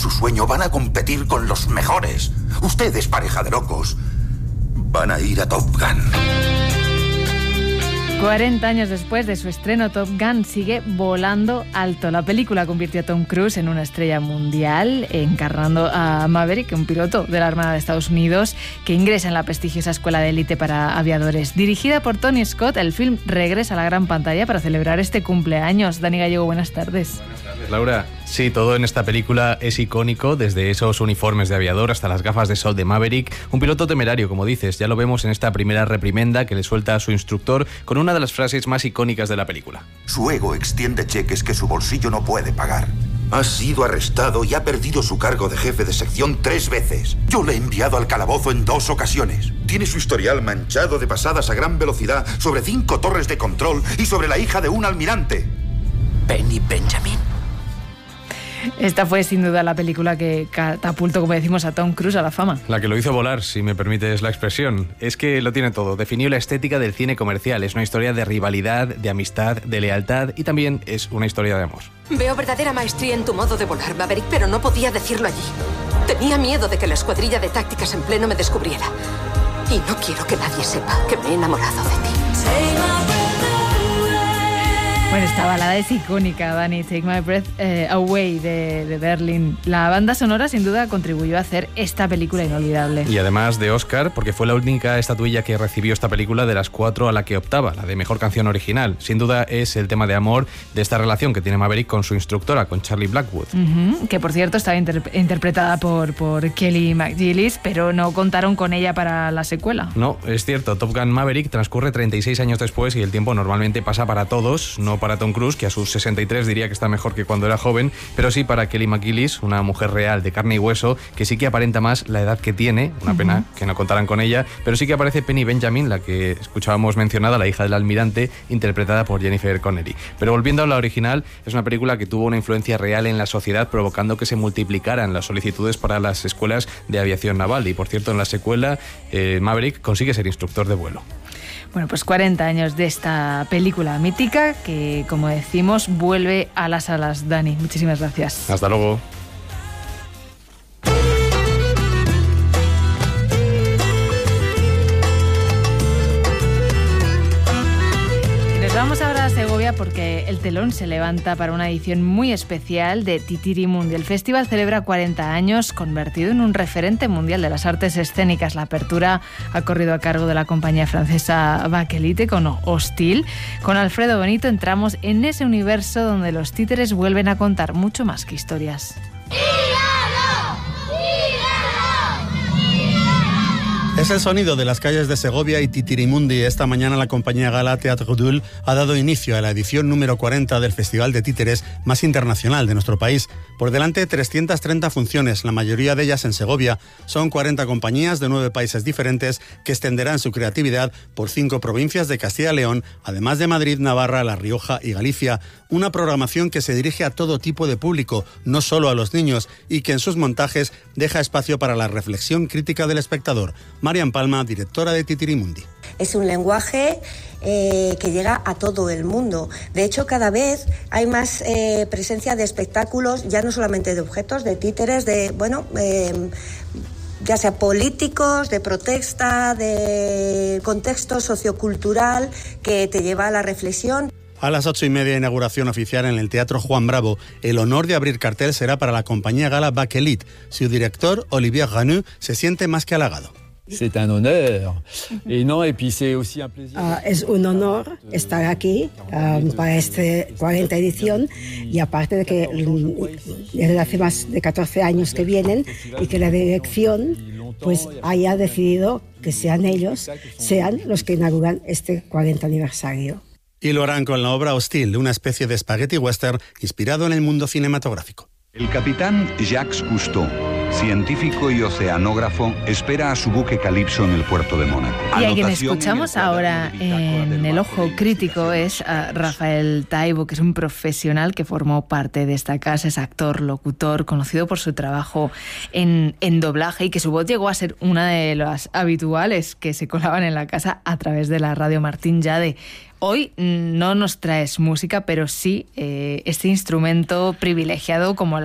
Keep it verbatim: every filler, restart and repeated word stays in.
su sueño, van a competir con los mejores. Ustedes, pareja de locos, van a ir a Top Gun. cuarenta años después de su estreno, Top Gun sigue volando alto. La película convirtió a Tom Cruise en una estrella mundial, encarnando a Maverick, un piloto de la Armada de Estados Unidos que ingresa en la prestigiosa escuela de élite para aviadores. Dirigida por Tony Scott, el film regresa a la gran pantalla para celebrar este cumpleaños. Dani Gallego, buenas tardes. Buenas tardes, Laura. Sí, todo en esta película es icónico, desde esos uniformes de aviador hasta las gafas de sol de Maverick. Un piloto temerario, como dices, ya lo vemos en esta primera reprimenda que le suelta a su instructor con una de las frases más icónicas de la película. Su ego extiende cheques que su bolsillo no puede pagar. Ha sido arrestado y ha perdido su cargo de jefe de sección tres veces. Yo le he enviado al calabozo en dos ocasiones. Tiene su historial manchado de pasadas a gran velocidad sobre cinco torres de control y sobre la hija de un almirante. Penny Benjamin. Esta fue sin duda la película que catapultó, como decimos, a Tom Cruise a la fama. La que lo hizo volar, si me permites la expresión. Es que lo tiene todo. Definió la estética del cine comercial. Es una historia de rivalidad, de amistad, de lealtad y también es una historia de amor. Veo verdadera maestría en tu modo de volar, Maverick, pero no podía decirlo allí. Tenía miedo de que la escuadrilla de tácticas en pleno me descubriera. Y no quiero que nadie sepa que me he enamorado de ti. Bueno, esta balada es icónica, Dani, Take My Breath eh, Away de, de Berlin. La banda sonora sin duda contribuyó a hacer esta película inolvidable. Y además de Oscar, porque fue la única estatuilla que recibió esta película de las cuatro a la que optaba, la de mejor canción original. Sin duda es el tema de amor de esta relación que tiene Maverick con su instructora, con Charlie Blackwood. Uh-huh, que por cierto estaba inter- interpretada por, por Kelly McGillis, pero no contaron con ella para la secuela. No, es cierto, Top Gun Maverick transcurre treinta y seis años después y el tiempo normalmente pasa para todos, no para Tom Cruise, que a sus sesenta y tres diría que está mejor que cuando era joven, pero sí para Kelly McGillis, una mujer real de carne y hueso, que sí que aparenta más la edad que tiene, una uh-huh. pena que no contaran con ella, pero sí que aparece Penny Benjamin, la que escuchábamos mencionada, la hija del almirante, interpretada por Jennifer Connelly. Pero volviendo a la original, es una película que tuvo una influencia real en la sociedad, provocando que se multiplicaran las solicitudes para las escuelas de aviación naval, y por cierto en la secuela eh, Maverick consigue ser instructor de vuelo. Bueno, pues cuarenta años de esta película mítica que, como decimos, vuelve a las salas. Dani, muchísimas gracias. Hasta luego. Vamos ahora a Segovia porque el telón se levanta para una edición muy especial de Titirimundi. El festival celebra cuarenta años, convertido en un referente mundial de las artes escénicas. La apertura ha corrido a cargo de la compañía francesa Bakelite con Hostil. Con Alfredo Benito entramos en ese universo donde los títeres vuelven a contar mucho más que historias. Es el sonido de las calles de Segovia y Titirimundi. Esta mañana la compañía Gala Teatre Dul ha dado inicio a la edición número cuarenta del Festival de Títeres más internacional de nuestro país. Por delante, trescientas treinta funciones, la mayoría de ellas en Segovia. Son cuarenta compañías de nueve países diferentes que extenderán su creatividad por cinco provincias de Castilla y León, además de Madrid, Navarra, La Rioja y Galicia. Una programación que se dirige a todo tipo de público, no solo a los niños, y que en sus montajes deja espacio para la reflexión crítica del espectador. Marian Palma, directora de Titirimundi. Es un lenguaje eh, que llega a todo el mundo. De hecho, cada vez hay más eh, presencia de espectáculos, ya no solamente de objetos, de títeres, de, bueno, eh, ya sea políticos, de protesta, de contexto sociocultural que te lleva a la reflexión. A las ocho y media, inauguración oficial en el Teatro Juan Bravo. El honor de abrir cartel será para la compañía Gala Bakelite. Su director, Olivier Ranu, se siente más que halagado. C'est un honneur. Et non, et puis c'est aussi un plaisir. Uh, es un honor estar aquí um, para esta cuarenta edición, y aparte de que desde hace más de catorce años que vienen y que la dirección pues haya decidido que sean ellos, sean los que inauguran este cuarenta aniversario. Y lo harán con la obra Hostil, una especie de spaghetti western inspirado en el mundo cinematográfico. El capitán Jacques Cousteau, científico y oceanógrafo, espera a su buque Calypso en el puerto de Mónaco. Y a quien escuchamos ahora en el ojo crítico es a Rafael Taibo, que es un profesional que formó parte de esta casa, es actor, locutor, conocido por su trabajo en, en doblaje, y que su voz llegó a ser una de las habituales que se colaban en la casa a través de la radio Martín Yade. Hoy no nos traes música, pero sí eh, este instrumento privilegiado como la